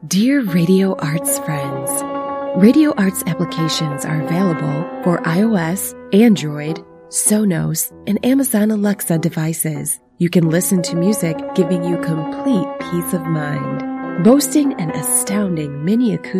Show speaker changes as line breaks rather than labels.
Dear Radio Arts friends, Radio Arts applications are available for iOS, Android, Sonos, and Amazon Alexa devices. You can listen to music giving you complete peace of mind. Boasting an astounding mini acoustic